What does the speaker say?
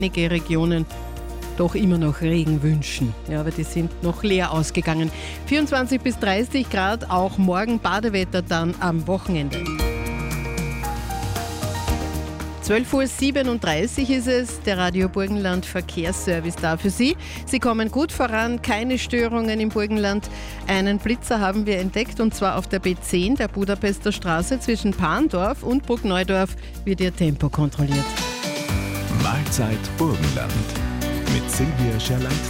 einige Regionen doch immer noch Regen wünschen. Ja, aber die sind noch leer ausgegangen. 24 bis 30 Grad, auch morgen Badewetter dann am Wochenende. 12:37 Uhr ist es, der Radio Burgenland Verkehrsservice da für Sie. Sie kommen gut voran, keine Störungen im Burgenland. Einen Blitzer haben wir entdeckt und zwar auf der B10 der Budapester Straße zwischen Parndorf und Bruckneudorf wird Ihr Tempo kontrolliert. Mahlzeit Burgenland mit Silvia Scherlant.